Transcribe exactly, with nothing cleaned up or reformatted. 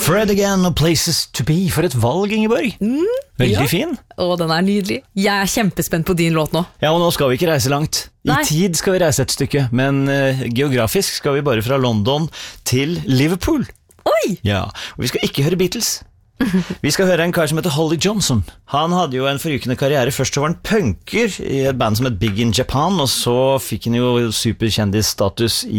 Fred Again og Places to Be. For et valg, Ingeborg. Mm, Veldig ja. fin. Å, den er nydelig. Jeg er kjempespent på din låt nå. Ja, og nå skal vi ikke reise langt. I Nei. tid skal vi reise et stykke, men uh, geografisk skal vi bare fra London til Liverpool. Oi! Ja, og vi skal ikke høre Beatles. Vi skal høre en kar som heter Holly Johnson. Han hadde jo en forrykende karriere. Først så var han punker i et band som het Big in Japan, og så fikk han jo superkjendisstatus i